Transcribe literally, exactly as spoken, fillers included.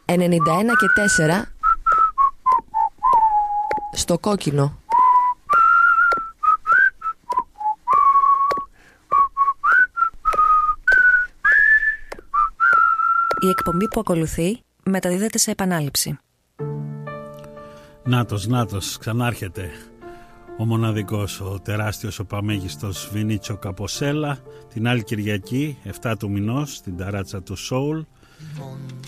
ενενήντα ένα και τέσσερα στο κόκκινο. Η εκπομπή που ακολουθεί μεταδίδεται σε επανάληψη. Νάτος, νάτος, ξανάρχεται ο μοναδικός, ο τεράστιος, ο παμέγιστος Βινίτσιο Καποσέλα την άλλη Κυριακή, εφτά του μηνός, στην ταράτσα του Soul.